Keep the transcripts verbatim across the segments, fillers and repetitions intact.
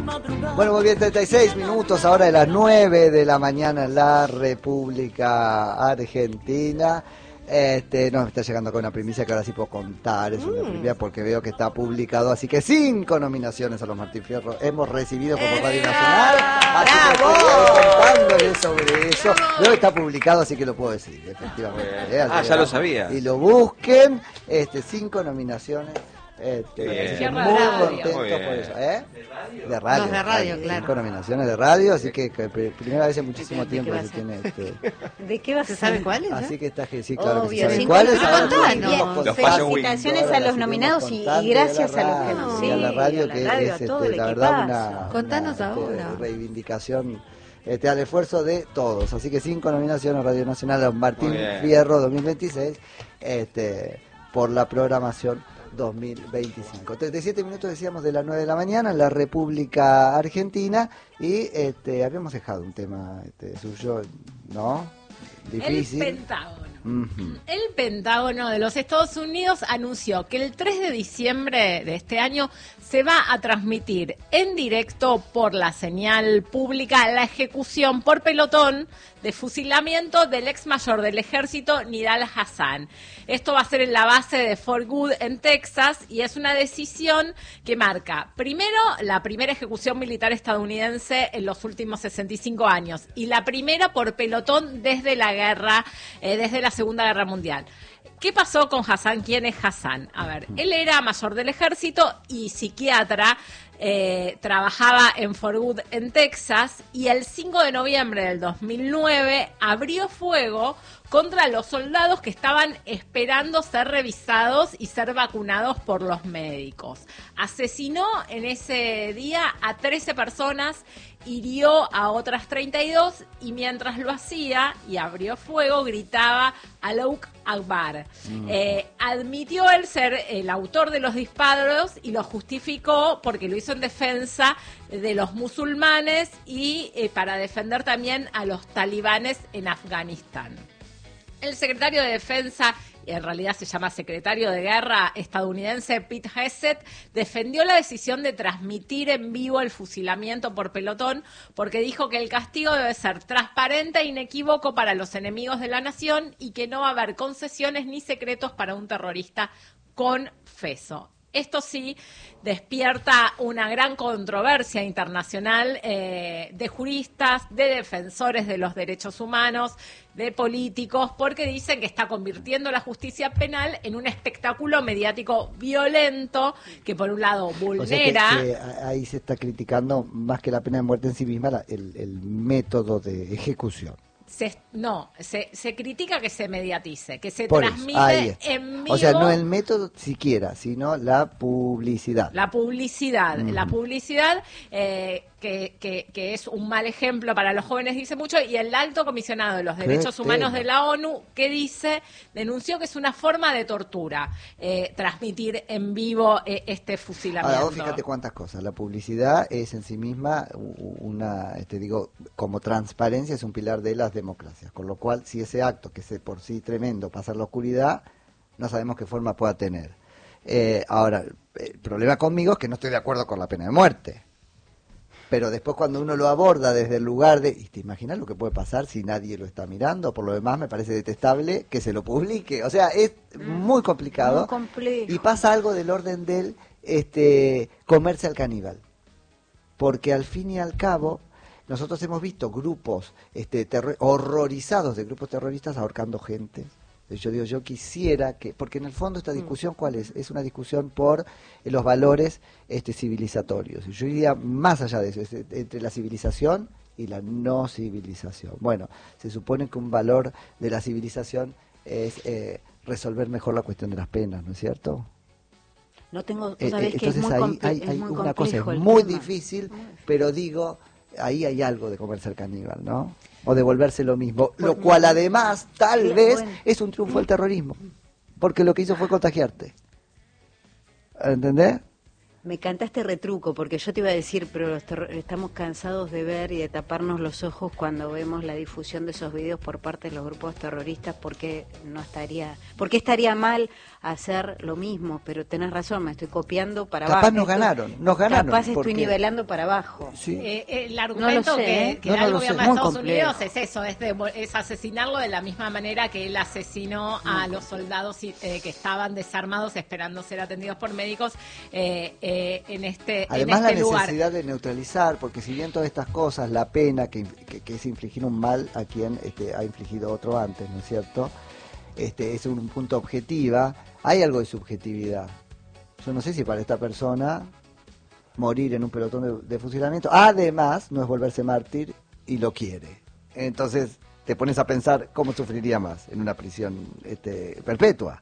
Bueno, muy bien, treinta y seis minutos, ahora de las nueve de la mañana en la República Argentina. Este, nos está llegando con una primicia que ahora sí puedo contar, es una primicia porque veo que está publicado, así que cinco nominaciones a los Martín Fierro hemos recibido como Radio Nacional, así que estoy contándoles sobre eso. Veo que está publicado, así que lo puedo decir, efectivamente. ¿eh? Ah, ya lo sabía. Y lo busquen, este, cinco nominaciones. Este, Bien. muy Radio. contento Muy por bien. eso, ¿eh? De radio, Los de radio, claro. Cinco nominaciones de radio, así que, que primera vez en muchísimo ¿De tiempo qué que va se tiene este, ¿De qué vas a saber cuáles? así que está que sí, claro Obvio, que se saben cinco cuáles. nominados. ahora Contanos. seguimos Bien, contando, Los Fashion Week. felicitaciones ahora a los seguimos nominados y, contando, y gracias y a a la los que radio, nos y a la radio, siguen, que a la radio, es a todo este, el la verdad una, equipazo. Contanos una, este, ahora. reivindicación este, al esfuerzo de todos. Así que cinco nominaciones a Radio Nacional a Martín Muy bien. Fierro dos mil veintiséis este, por la programación dos mil veinticinco. treinta y siete minutos decíamos de las nueve de la mañana en la República Argentina y este, habíamos dejado un tema este, suyo, ¿no? Difícil. El Pentágono. Uh-huh. El Pentágono de los Estados Unidos anunció que el tres de diciembre de este año se va a transmitir en directo por la señal pública la ejecución por pelotón de fusilamiento del ex mayor del ejército Nidal Hasan. Esto va a ser en la base de Fort Hood en Texas y es una decisión que marca, primero, la primera ejecución militar estadounidense en los últimos sesenta y cinco años y la primera por pelotón desde la guerra, eh, desde la Segunda Guerra Mundial. ¿Qué pasó con Hasan? ¿Quién es Hasan? A ver, él era mayor del ejército y psiquiatra, eh, trabajaba en Fort Hood, en Texas, y el cinco de noviembre del dos mil nueve abrió fuego contra los soldados que estaban esperando ser revisados y ser vacunados por los médicos. Asesinó en ese día a trece personas, hirió a otras treinta y dos y mientras lo hacía y abrió fuego gritaba Allahu Akbar. Mm. Eh, admitió él ser el autor de los disparos y lo justificó porque lo hizo en defensa de los musulmanes y eh, para defender también a los talibanes en Afganistán. El secretario de Defensa, en realidad se llama secretario de Guerra estadounidense, Pete Hegseth, defendió la decisión de transmitir en vivo el fusilamiento por pelotón porque dijo que el castigo debe ser transparente e inequívoco para los enemigos de la nación y que no va a haber concesiones ni secretos para un terrorista confeso. Esto sí despierta una gran controversia internacional eh, de juristas, de defensores de los derechos humanos, de políticos, porque dicen que está convirtiendo la justicia penal en un espectáculo mediático violento que por un lado vulnera... O sea que, que ahí se está criticando más que la pena de muerte en sí misma la, el, el método de ejecución. Se, no, se, se critica que se mediatice, que se Por eso, transmite en vivo. O sea, no el método siquiera, sino la publicidad. La publicidad, Uh-huh. la publicidad eh, que, que, que es un mal ejemplo para los jóvenes, dice mucho, y el alto comisionado de los ¿Qué derechos humanos tema? de la ONU, que dice, denunció que es una forma de tortura eh, transmitir en vivo eh, este fusilamiento. Ahora, vos fíjate cuántas cosas. La publicidad es en sí misma una, este, digo, como transparencia es un pilar de las democracias, con lo cual si ese acto, que es por sí tremendo, pasar la oscuridad, no sabemos qué forma pueda tener. Eh, ahora, el problema conmigo es que no estoy de acuerdo con la pena de muerte. Pero después cuando uno lo aborda desde el lugar de... ¿Y te imaginas lo que puede pasar si nadie lo está mirando? Por lo demás me parece detestable que se lo publique. O sea, es muy complicado. Muy complejo. Y pasa algo del orden del este, comerse al caníbal. Porque al fin y al cabo... Nosotros hemos visto grupos este, terror, horrorizados de grupos terroristas ahorcando gente. Yo digo, yo quisiera que... Porque en el fondo esta discusión, ¿cuál es? Es una discusión por eh, los valores este, civilizatorios. Yo iría más allá de eso, es, entre la civilización y la no civilización. Bueno, se supone que un valor de la civilización es eh, resolver mejor la cuestión de las penas, ¿no es cierto? No tengo, Eh, sabés eh, que es entonces muy, ahí comple- hay, es hay muy una cosa es complejo el muy tema. difícil, pero digo, ahí hay algo de comerse al caníbal, ¿no? O de volverse lo mismo, lo Bueno, cual además tal sí, vez bueno. es un triunfo del terrorismo, porque lo que hizo fue contagiarte. ¿Entendés? Me cantaste retruco, porque yo te iba a decir, pero los terro- estamos cansados de ver y de taparnos los ojos cuando vemos la difusión de esos videos por parte de los grupos terroristas, porque no estaría, porque estaría mal hacer lo mismo, pero tenés razón, me estoy copiando para Capaz abajo. nos Estoy- ganaron, nos ganaron. Capaz estoy porque- nivelando para abajo. Sí. Eh, eh, el argumento No lo sé, que, ¿eh? que No, da no el lo gobierno sé. de Muy Estados complejo. Unidos es eso, es, de- es asesinarlo de la misma manera que él asesinó a los soldados y- eh, que estaban desarmados esperando ser atendidos por médicos eh, eh, en este, Además en este la lugar. necesidad de neutralizar, porque si bien todas estas cosas, la pena que, que, que es infligir un mal a quien este, ha infligido otro antes, ¿no es cierto? Este, es un punto objetiva, hay algo de subjetividad. Yo no sé si para esta persona morir en un pelotón de, de fusilamiento, además, no es volverse mártir y lo quiere. Entonces te pones a pensar cómo sufriría más en una prisión este, perpetua.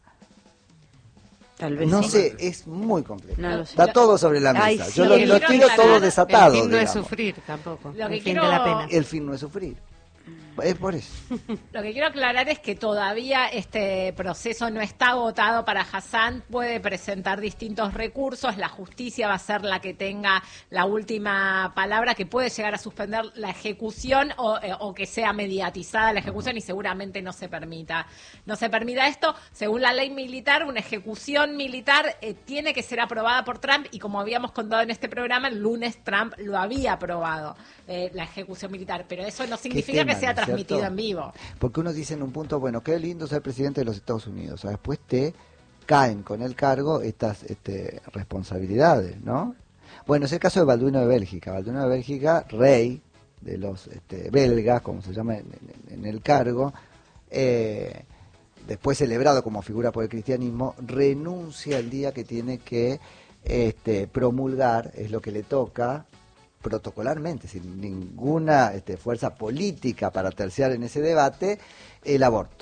Tal vez No sí. sé, es muy complejo. No lo sé. Está todo sobre la mesa. Ay, Yo sí, lo, lo que lo quiero tiro aclarar, todo el desatado. El fin no es digamos. sufrir tampoco. Lo que el fin quiero- de la pena. El fin no es sufrir. Es por eso. Lo que quiero aclarar es que todavía este proceso no está agotado para Hassan, puede presentar distintos recursos, la justicia va a ser la que tenga la última palabra, que puede llegar a suspender la ejecución o, eh, o que sea mediatizada la ejecución y seguramente no se permita. No se permita esto, según la ley militar, una ejecución militar eh, tiene que ser aprobada por Trump y como habíamos contado en este programa, el lunes Trump lo había aprobado, eh, la ejecución militar, pero eso no significa tema, que sea ¿no es transmitido cierto? en vivo. Porque uno dice en un punto, bueno, qué lindo ser presidente de los Estados Unidos. O sea, después te caen con el cargo estas este, responsabilidades, ¿no? Bueno, es el caso de Balduino de Bélgica. Balduino de Bélgica, rey de los este, belgas, como se llama en, en- en el cargo, eh, después celebrado como figura por el cristianismo, renuncia el día que tiene que este, promulgar, es lo que le toca, protocolarmente, sin ninguna este, fuerza política para terciar en ese debate, el aborto.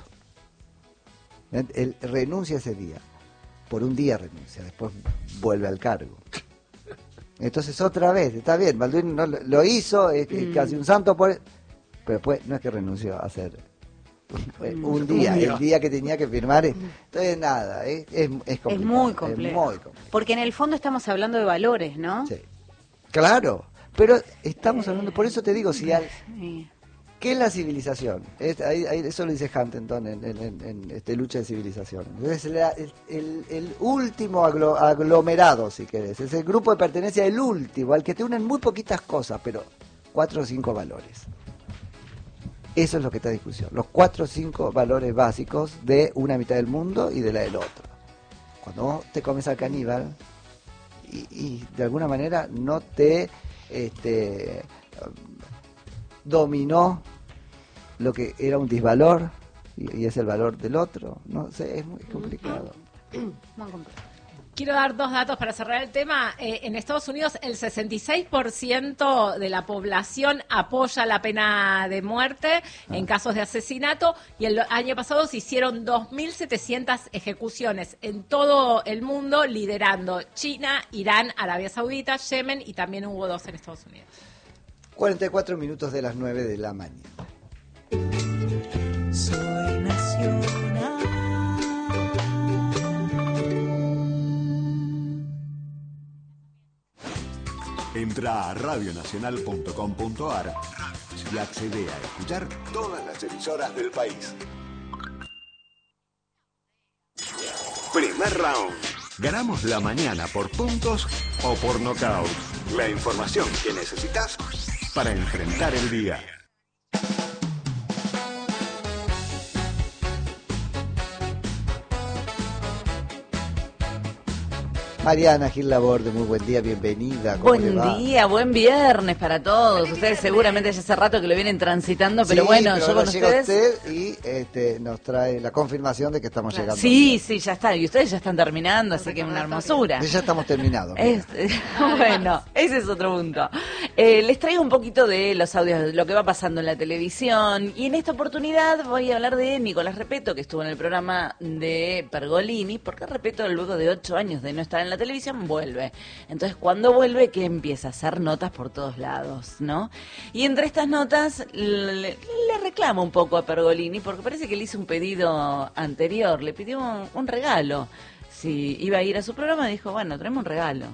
Él, él renuncia ese día, por un día renuncia, después vuelve al cargo. Entonces otra vez, está bien, Balduino no lo, lo hizo, es, es casi un santo, por, pero después no es que renunció a hacer un día, el día que tenía que firmar. Entonces nada, es, es, es complicado. Es muy complejo. Es muy complejo. Porque en el fondo estamos hablando de valores, ¿no? Sí. Claro, pero estamos hablando, por eso te digo, si al, Sí. ¿qué es la civilización? Es- ahí- ahí- eso lo dice Huntington en, en- en- en, este, Lucha de Civilización. Es la- el, el- el último aglo- aglomerado, si querés. Es el grupo de pertenencia, el último, al que te unen muy poquitas cosas, pero cuatro o cinco valores. Eso es lo que está en discusión. Los cuatro o cinco valores básicos de una mitad del mundo y de la del otro. Cuando vos te comes al caníbal y, y de alguna manera no te este, dominó lo que era un disvalor y, y es el valor del otro, no sé, es muy complicado. Muy complejo. Quiero dar dos datos para cerrar el tema. Eh, en Estados Unidos el sesenta y seis por ciento de la población apoya la pena de muerte en casos de asesinato y el año pasado se hicieron dos mil setecientas ejecuciones en todo el mundo, liderando China, Irán, Arabia Saudita, Yemen y también hubo dos en Estados Unidos. cuarenta y cuatro minutos de las nueve de la mañana. Soy nacional. Entra a radio nacional punto com punto a r y accede a escuchar todas las emisoras del país. Primer round. Ganamos la mañana por puntos o por nocaut. La información que necesitas para enfrentar el día. Mariana Gil Laborde, muy buen día, bienvenida. ¿Cómo le Buen va? día, buen viernes para todos. Ustedes seguramente ya hace rato que lo vienen transitando, pero Sí, bueno, pero yo ahora con llega ustedes. usted y este, nos trae la confirmación de que estamos llegando. Sí, sí, ya está. Y ustedes ya están terminando, así que una hermosura. Ya estamos terminados. mira. Es- bueno, ese es otro punto. Eh, les traigo un poquito de los audios, de lo que va pasando en la televisión. Y en esta oportunidad voy a hablar de Nicolás Repeto, que estuvo en el programa de Pergolini, porque Repeto, luego de ocho años de no estar en la televisión, vuelve. Entonces, cuando vuelve, que empieza a hacer notas por todos lados, ¿no? Y entre estas notas le, le reclama un poco a Pergolini, porque parece que le hizo un pedido anterior, le pidió un, un regalo. Si iba a ir a su programa, dijo, bueno, traeme un regalo.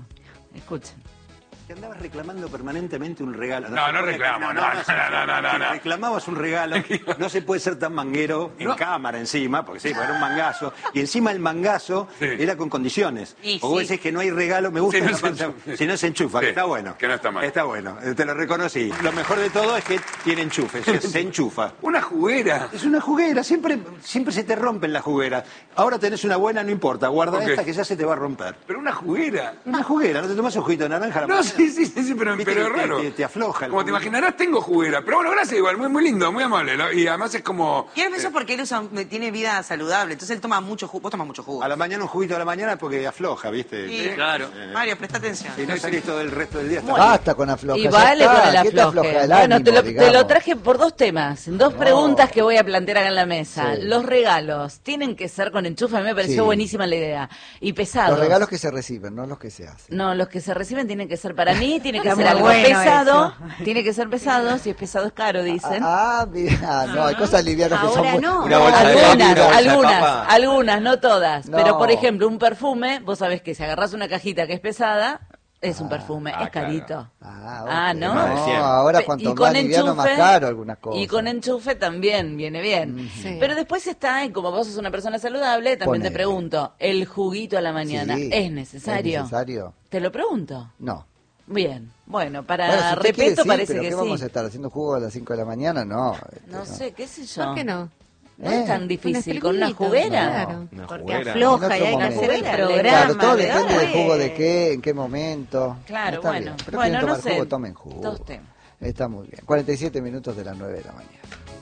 Escuchen. Que andabas reclamando permanentemente un regalo. No, no se puede- reclamo, no, no, no, no, no, Si no. reclamabas un regalo, no se puede ser tan manguero en No. cámara encima, porque sí, porque era un mangazo, y encima el mangazo Sí. era con condiciones. Y O vos sí. decís que no hay regalo, me gusta Sí, no la se parte- enchufa. si no se enchufa, Sí, que está bueno. que no está mal. Está bueno, eh, te lo reconocí. Lo mejor de todo es que tiene enchufe, se, se enchufa. Una juguera. Es una juguera, siempre, siempre se te rompen las jugueras. Ahora tenés una buena, no importa, guarda Ok. esta que ya se te va a romper. Pero una juguera. Una juguera, ¿no te tomás un juguito de naranja a la No, mañana? sí, sí, sí, sí, pero, Viste pero que es raro. Te, te afloja. el Como te juguete. imaginarás, tengo juguera. Pero bueno, gracias igual, muy, muy lindo, muy amable. ¿no? Y además es como... Y es eso porque él usa- tiene vida saludable, entonces él toma mucho jugo. Vos tomás mucho jugo. A la mañana un juguito a la mañana porque afloja, ¿viste? Sí, claro. Mario, presta atención. Y no salís todo el resto del día. hasta- Basta con afloja. Y ya vale está. con el ¿Qué te afloja afloje. el Bueno, ánimo, te, lo, te digamos? lo traje por dos temas, dos No. preguntas que voy a plantear acá en la mesa. Sí. Los regalos, ¿tienen que ser con enchufe? A mí me pareció Sí. buenísima la idea. Y pesados. Los regalos que se reciben, no los que se hacen. No, los que se reciben tienen que ser para mí, tiene que Está ser muy algo bueno pesado, eso. tiene que ser pesado, si es pesado es caro, dicen. Ah, mira, no, hay cosas livianas que son Ahora muy... no. Una bolsa de papa, Algunas, una bolsa de algunas, papa. algunas, no todas. No. Pero por ejemplo, un perfume, vos sabés que si agarrás una cajita que es pesada, es un Ah, perfume, ah, es carito. claro. Ah, Ah, ok. ¿no? Más de cien. ahora Pe- cuanto y con más liviano, más enchufe- caro algunas cosas. Y con enchufe también viene bien. Sí. Pero después está, y como vos sos una persona saludable, también te Ponele. pregunto, ¿el juguito a la mañana Sí. es necesario? ¿Es necesario? Te lo pregunto. No. Bien, bueno, para Bueno, si usted quiere, Repeto sí, parece pero que ¿qué sí. vamos a estar haciendo jugo a las cinco de la mañana? No. este, No sé, qué sé yo. ¿Por qué no? No Eh, es tan difícil, Un con una estrellito, juguera. claro. Una Porque juguera. afloja En y otro hay que momento. hacer el Claro, programa. Claro, todo ¿verdad? depende del jugo de Eh, qué, en qué momento. Claro, Está bueno. bien. Pero Bueno, quieren no tomar sé. jugo, tomen jugo. Dos temas. Está muy bien. cuarenta y siete minutos de las nueve de la mañana.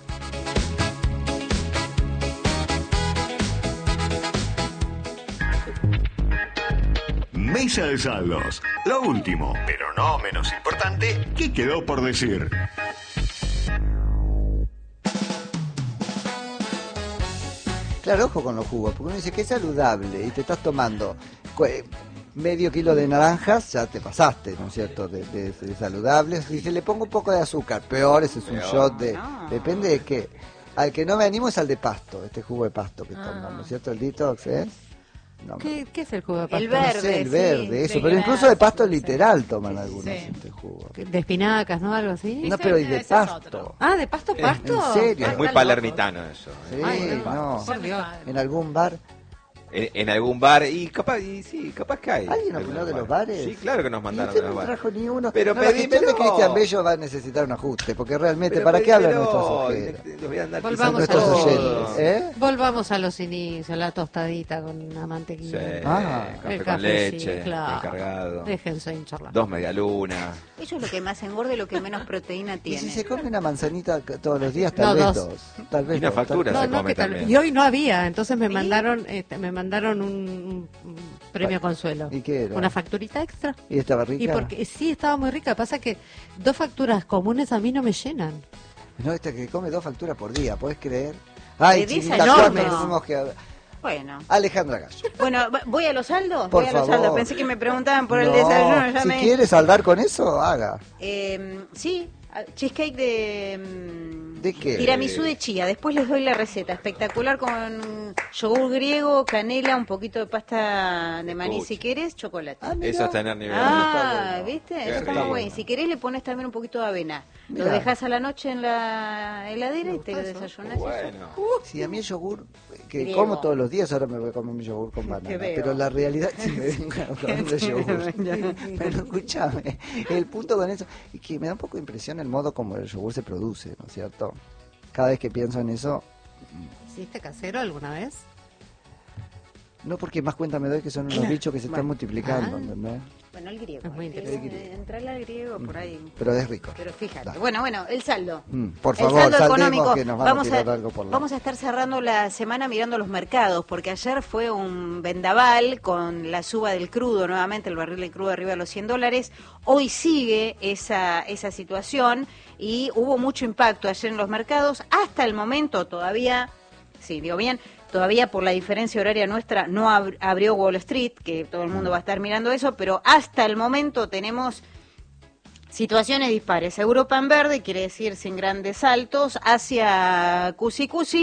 Mesa de saldos. Lo último, pero no menos importante, ¿qué quedó por decir? Claro, ojo con los jugos, porque uno dice que es saludable y te estás tomando cu- medio kilo de naranjas, ya te pasaste, ¿no es cierto?, de, de- de saludables. Dice, le pongo un poco de azúcar, peor, ese es un Peor. shot de... No. Depende de qué. Al que no me animo es al de pasto, este jugo de pasto que Ah. tomamos, ¿no es cierto? El detox, ¿eh? No, ¿Qué, qué es el jugo de El pasto? no verde, sé, el sí, verde, eso, de pero incluso de pasto grasa, literal toman algunos sí. este jugo. De espinacas, ¿no? Algo así. No, Ese- pero y de ese es pasto. otro. Ah, ¿de pasto pasto? ¿En serio? Es muy Están palermitano eso. ¿eh? Sí, Ay, no. no. Por Dios. En algún bar. En, en algún bar, y capaz, y sí, capaz que hay. ¿Alguien Algunos opinó de los bares? Sí, claro que nos Y mandaron usted de los no bares. trajo ni uno. Pero no, la pedí- gestión de pero- Cristian Bello va a necesitar un ajuste, porque realmente, Pero ¿para qué hablan pedímelo, nuestras ojeras? les voy a andar Volvamos pisando Nuestros a los todo. oyentes, ¿eh? Volvamos a los inicios, la tostadita con una Sí, mantequilla. Ah, café el con café, leche, sí, claro. cargado. Déjense hinchar la Dos medialunas. Eso es lo que más engorda y lo que menos proteína Y tiene. si se come una manzanita c- todos los días, No, tal vez dos. dos. Tal vez Y una dos, factura tal- se No, no, come que tal- también. y hoy no había, entonces me mandaron este, me mandaron un, un- un premio consuelo. ¿Y qué era? Una facturita extra. ¿Y estaba rica? Y porque sí, estaba muy rica. Pasa que dos facturas comunes a mí no me llenan. No, este que come dos facturas por día, ¿podés creer? Ay, De chiquita, desayuno. ¿cuándo tenemos que hablar? Bueno. Alejandra Gallo. Bueno, va- ¿voy a los saldos? Por voy a los favor. saldos. Pensé que me preguntaban por el No, desayuno. Ya si me... quiere saldar con eso, haga. Eh, sí, a- cheesecake de... mm, ¿De qué? Tiramisú de chía. Después les doy la receta. Espectacular con yogur griego, canela, un poquito de pasta de maní Escucha. si querés, chocolate. Ah, mira. Eso es tener nivel. Ah, bueno. ¿viste? Qué Eso está rico. muy bueno. Y si querés le pones también un poquito de avena. Lo Mirá. dejas a la noche en la heladera y te lo desayunas. y Bueno. Si a mí el yogur, que Griego. como todos los días, ahora me voy a comer mi yogur con banana. veo. Pero la realidad, si me vengo comiendo yogur. Pero escúchame, el punto con eso, es que me da un poco de impresión el modo como el yogur se produce, ¿no es cierto? Cada vez que pienso en eso, ¿Hiciste casero alguna vez? no porque más cuenta me doy que son unos bichos que se están Bueno. multiplicando, Ah. ¿entendés? Bueno, el griego. Es muy el interesante. griego, Entrale al griego por ahí. Pero es rico. Pero fíjate. Dale. Bueno, bueno, el saldo. Mm, por El favor, saldo saldemos económico. que nos van a vamos, tirar a, algo por la... vamos a estar cerrando la semana mirando los mercados, porque ayer fue un vendaval con la suba del crudo, nuevamente el barril de crudo arriba de los cien dólares. Hoy sigue esa, esa situación y hubo mucho impacto ayer en los mercados. Hasta el momento todavía, sí, digo bien, todavía por la diferencia horaria nuestra no ab- abrió Wall Street, que todo el mundo va a estar mirando eso, pero hasta el momento tenemos situaciones dispares. Europa en verde, quiere decir sin grandes saltos. Asia cusi cusi,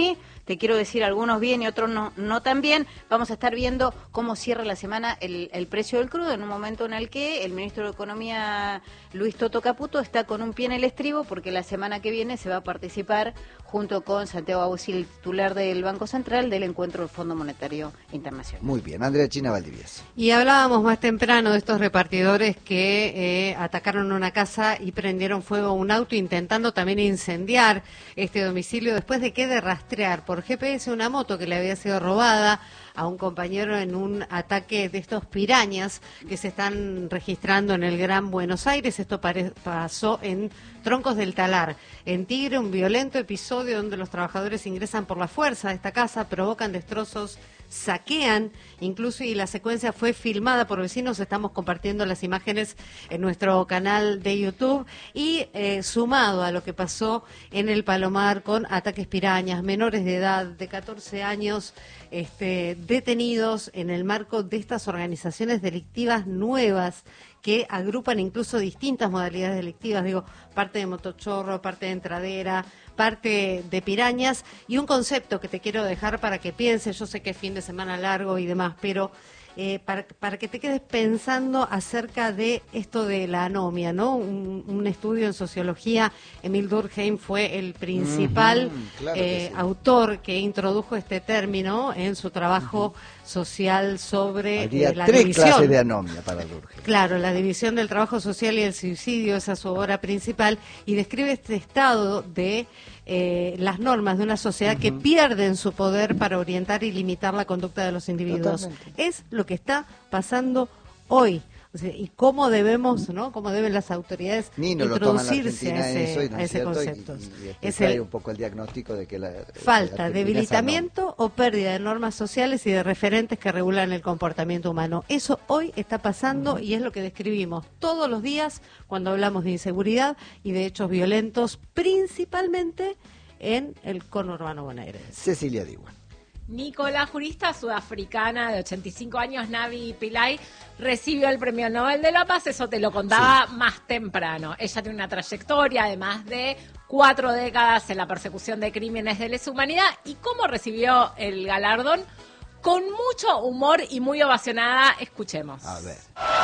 te quiero decir algunos bien y otros no, no tan bien. Vamos a estar viendo cómo cierra la semana el, el precio del crudo en un momento en el que el ministro de Economía, Luis Toto Caputo, está con un pie en el estribo porque la semana que viene se va a participar junto con Santiago Abusil, el titular del Banco Central, del encuentro del Fondo Monetario Internacional. Muy bien, Andrea China Valdivieso. Y hablábamos más temprano de estos repartidores que eh, atacaron una casa y prendieron fuego a un auto intentando también incendiar este domicilio después de que de rastrear por G P S una moto que le había sido robada a un compañero en un ataque de estos pirañas que se están registrando en el Gran Buenos Aires. Esto pare- pasó en Troncos del Talar. En Tigre, un violento episodio donde los trabajadores ingresan por la fuerza a esta casa, provocan destrozos, saquean, incluso, y la secuencia fue filmada por vecinos. Estamos compartiendo las imágenes en nuestro canal de YouTube. Y eh, sumado a lo que pasó en el Palomar con ataques pirañas, menores de edad de catorce años este, detenidos en el marco de estas organizaciones delictivas nuevas que agrupan incluso distintas modalidades delictivas, digo, parte de motochorro, parte de entradera, parte de pirañas, y un concepto que te quiero dejar para que pienses. Yo sé que es fin de semana largo y demás, pero eh, para, para que te quedes pensando acerca de esto de la anomia, ¿no? Un, un estudio en sociología, Emil Durkheim fue el principal Uh-huh, claro que eh, sí. autor que introdujo este término en su trabajo uh-huh. social sobre Habría eh, la tres división. clases de anomia para Durkheim. Claro, la división del trabajo social y el suicidio, esa es su obra principal, y describe este estado de eh, las normas de una sociedad uh-huh. que pierden su poder para orientar y limitar la conducta de los individuos. Totalmente. Es lo que está pasando hoy. O sea, y cómo debemos, ¿no? Cómo deben las autoridades Ni no lo toman la introducirse Argentina a ese, eso, y no a es ese cierto, concepto. Y, y, y Es trae el- un poco el diagnóstico de que la Falta, la Argentina es debilitamiento o pérdida de normas sociales y de referentes que regulan el comportamiento humano. Eso hoy está pasando y es lo que describimos todos los días cuando hablamos de inseguridad y de hechos violentos, principalmente en el conurbano bonaerense. Cecilia Diwan. Nico, la jurista sudafricana de ochenta y cinco años, Navi Pillay, recibió el Premio Nobel de la Paz. Eso te lo contaba sí. más temprano. Ella tiene una trayectoria de más de cuatro décadas en la persecución de crímenes de lesa humanidad. ¿Y cómo recibió el galardón? Con mucho humor y muy ovacionada. Escuchemos. A ver.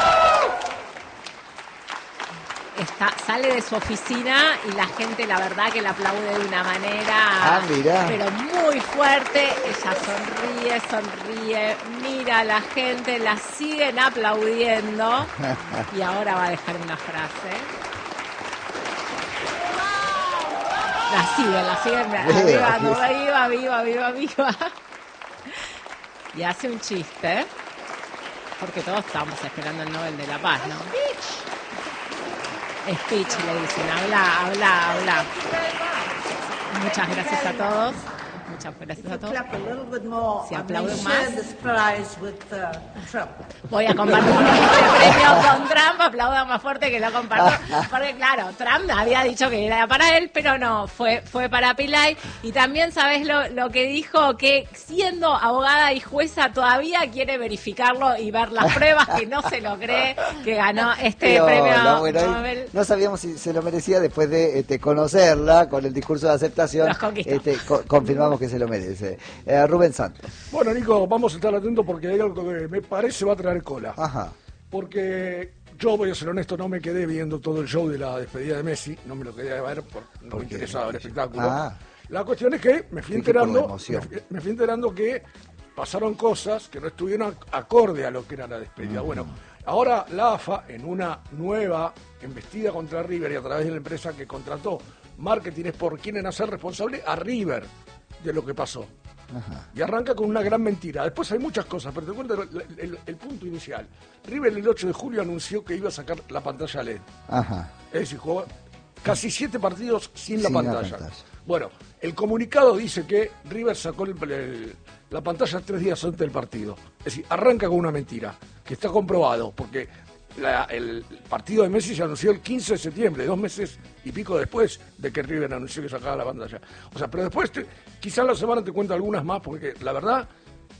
Está, sale de su oficina y la gente, la verdad, que la aplaude de una manera Ah, mirá. pero muy fuerte. Ella sonríe, sonríe, mira a la gente, la siguen aplaudiendo y ahora va a dejar una frase. La siguen, la siguen, viva, no, viva, viva, viva, viva. Y hace un chiste, porque todos estamos esperando el Nobel de la Paz, ¿no? Speech, le dicen, habla, habla, habla. Muchas gracias a todos. Muchas gracias a todos. Si aplauden más. Voy a compartir este premio con Trump, aplaudan más fuerte que lo comparto. Porque claro, Trump había dicho que era para él, pero no, fue fue para Pillay. Y también, ¿sabes lo, lo que dijo? Que siendo abogada y jueza todavía quiere verificarlo y ver las pruebas, que no se lo cree, que ganó este Pero, premio no, bueno, Nobel. no sabíamos si se lo merecía después de este, conocerla con el discurso de aceptación. Los conquistó. Este, co- confirmamos que se lo merece. Eh, Rubén Santos. Bueno, Nico, vamos a estar atentos porque hay algo que me parece va a traer cola. Ajá. Porque yo, voy a ser honesto, no me quedé viendo todo el show de la despedida de Messi. No me lo quedé a ver, por, no me interesaba el espectáculo. Ah. La cuestión es que me fui Sí, que por la enterando, emoción. me, fui- me fui enterando que pasaron cosas que no estuvieron ac- acorde a lo que era la despedida. Mm. Bueno, ahora la A F A, en una nueva embestida contra River y a través de la empresa que contrató Marketing Sport, quieren hacer responsable a River de lo que pasó. Ajá. Y arranca con una gran mentira. Después hay muchas cosas, pero te cuento el, el- el punto inicial. River el ocho de julio anunció que iba a sacar la pantalla L E D. Ajá. Es decir, jugó casi siete partidos sin la Sin la pantalla. pantalla. Bueno, el comunicado dice que River sacó el- el- la pantalla tres días antes del partido. Es decir, arranca con una mentira, que está comprobado, porque la- el partido de Messi se anunció el quince de septiembre, dos meses y pico después de que River anunció que sacaba la pantalla. O sea, pero después, te- quizás la semana te cuento algunas más, porque la verdad,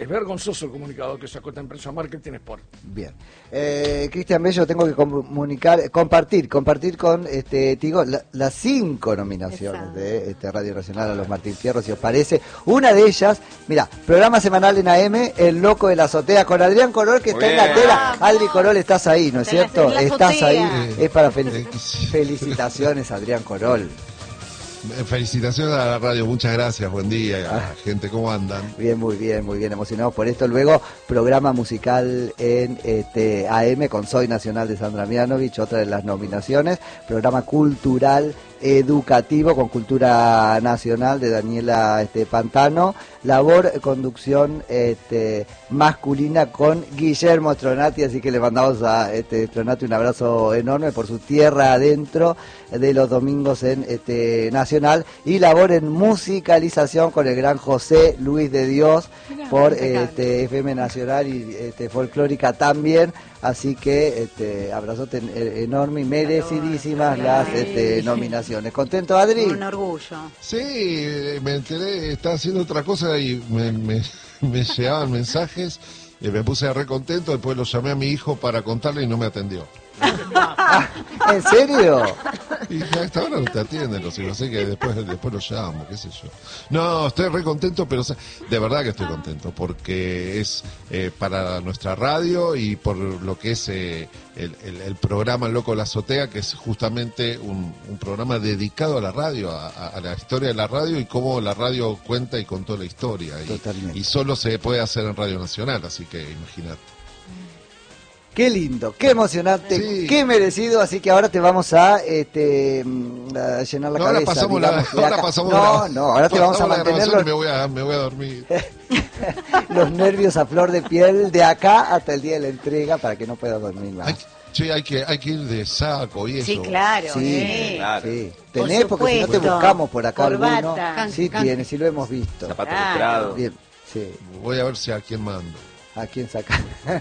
es vergonzoso el comunicado que sacó esta empresa Marketing Sport. Bien. Eh, Cristian Bello, tengo que comunicar, compartir, compartir con este Tigo la, las cinco nominaciones Exacto. de este, Radio Nacional a los Martín Fierro, si os parece. Una de ellas, mira, programa semanal en A M, El Loco de la Azotea, con Adrián Corol, que está Bien. en la tela. Adri Corol, estás ahí, ¿no es cierto? La estás ahí. Es para fel- felicitaciones, Adrián Corol. Felicitaciones a la radio, muchas gracias, buen día, ah. gente, ¿cómo andan? Bien, muy bien, muy bien, emocionados por esto. Luego, programa musical en este, A M con Soy Nacional de Sandra Mianovich, otra de las nominaciones. Programa cultural educativo con Cultura Nacional de Daniela este, Pantano. Labor, conducción este, masculina con Guillermo Stronati, así que le mandamos a este, Stronati un abrazo enorme por su tierra adentro de los domingos en este, Nacional. Y labor en musicalización con el gran José Luis de Dios por este, F M Nacional y este, Folclórica también. Así que este, abrazote enorme y merecidísimas las este, nominaciones. ¿Contento, Adri? Un orgullo. Sí, me enteré, estaba haciendo otra cosa y me, me, me llegaban mensajes, y me puse re contento, después lo llamé a mi hijo para contarle y no me atendió. ¿En serio? Y a esta hora no te atienden los hijos, así que después, después lo llamo, qué sé yo. No, estoy re contento, pero de verdad que estoy contento, porque es eh, para nuestra radio y por lo que es eh, el, el, el programa Loco de la Azotea, que es justamente un, un programa dedicado a la radio, a, a la historia de la radio y cómo la radio cuenta y contó la historia. Y, Totalmente. Y solo se puede hacer en Radio Nacional, así que imagínate. Qué lindo, qué emocionante, sí. qué merecido, así que ahora te vamos a, este, a llenar la no, cabeza. Ahora pasamos digamos, la, ahora pasamos no, la, no, ahora te vamos a mantener los, me voy a, me voy a dormir. los nervios a flor de piel de acá hasta el día de la entrega para que no puedas dormir más. Hay, sí, hay que, hay que ir de saco y eso. Sí, claro. Sí, eh. claro. sí. Tenés, porque si no te buscamos por acá Corbata. alguno. Can, Sí can. tienes, sí lo hemos visto. Zapatos Claro. lustrados. Bien, sí. Voy a ver si a quién mando. ¿A quién saca?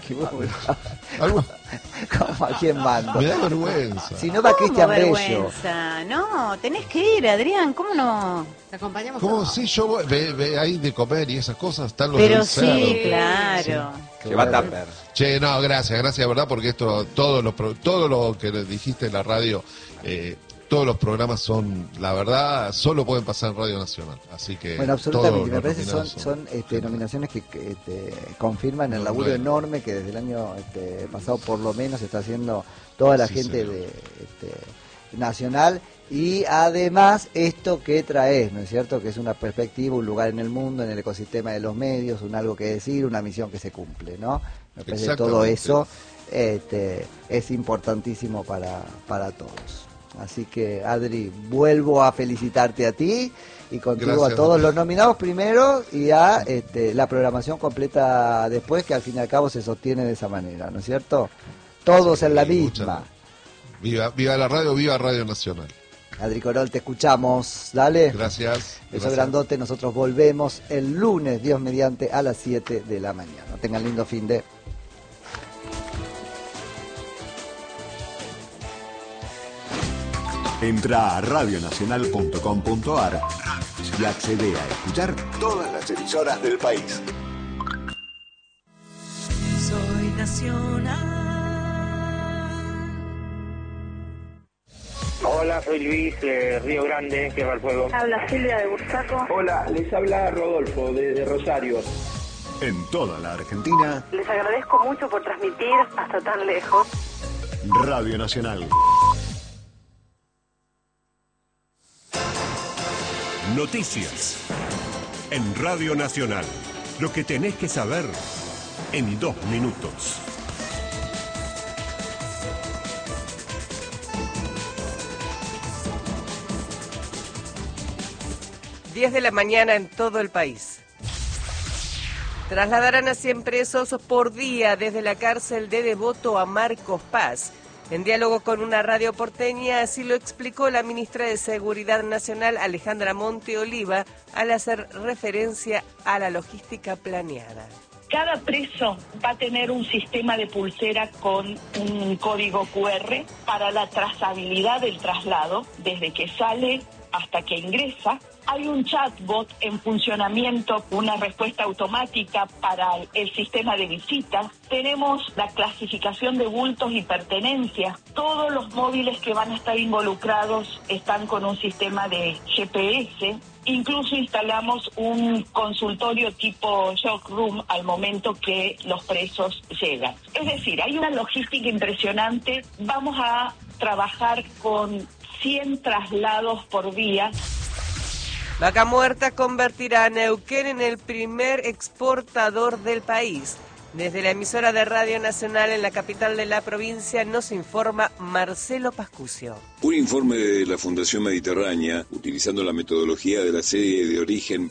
¿Algo? ¿Cómo a quién mando? Me da vergüenza. Si no va ¿Cómo Cristian Bello. vergüenza? No, tenés que ir, Adrián, ¿cómo no? Te acompañamos. ¿Cómo? No. Sí, yo voy, ve, ve ahí de comer y esas cosas, están los Pero del sí, cerdo. claro. Lleva tupper. Che, no, gracias, gracias, verdad, porque esto, todo lo, pro- todo lo que dijiste en la radio, eh, todos los programas son, la verdad, solo pueden pasar en Radio Nacional, así que Bueno, absolutamente, todos me los parece son, nominados son este, nominaciones que, que este, confirman el Muy laburo bueno. enorme que desde el año este, pasado por lo menos está haciendo toda la Sí, gente señor. de este, nacional, y además esto que traes, ¿no es cierto? Que es una perspectiva, un lugar en el mundo, en el ecosistema de los medios, un algo que decir, una misión que se cumple, ¿no? Me parece que todo Exactamente. eso este, es importantísimo para, para todos. Así que, Adri, vuelvo a felicitarte a ti y contigo Gracias, a todos Adri. los nominados primero y a este, la programación completa después, que al fin y al cabo se sostiene de esa manera, ¿no es cierto? Todos Sí, en la muchas misma. gracias. Viva, viva la radio, viva Radio Nacional. Adri Corol, te escuchamos, dale. Gracias. Beso gracias. grandote, nosotros volvemos el lunes, Dios mediante, a las siete de la mañana. Tengan lindo fin de... Entra a radio nacional punto com punto a r y accede a escuchar todas las emisoras del país. Soy nacional. Hola, soy Luis de Río Grande, Tierra del Fuego. Habla Silvia de Bursaco. Hola, les habla Rodolfo desde Rosario. En toda la Argentina, Les agradezco mucho por transmitir hasta tan lejos. Radio Nacional. Noticias. En Radio Nacional. Lo que tenés que saber en dos minutos. diez de la mañana en todo el país. Trasladarán a cien presos por día desde la cárcel de Devoto a Marcos Paz. En diálogo con una radio porteña, así lo explicó la ministra de Seguridad Nacional, Alejandra Monte Oliva, al hacer referencia a la logística planeada. Cada preso va a tener un sistema de pulsera con un código cu erre para la trazabilidad del traslado, desde que sale hasta que ingresa, Hay un chatbot en funcionamiento, una respuesta automática para el sistema de visitas. Tenemos la clasificación de bultos y pertenencias. Todos los móviles que van a estar involucrados están con un sistema de G P S. Incluso instalamos un consultorio tipo shock room al momento que los presos llegan. Es decir, hay una logística impresionante. Vamos a trabajar con cien traslados por día. Vaca Muerta convertirá a Neuquén en el primer exportador del país. Desde la emisora de Radio Nacional en la capital de la provincia nos informa Marcelo Pascucio. Un informe de la Fundación Mediterránea, utilizando la metodología de la serie de origen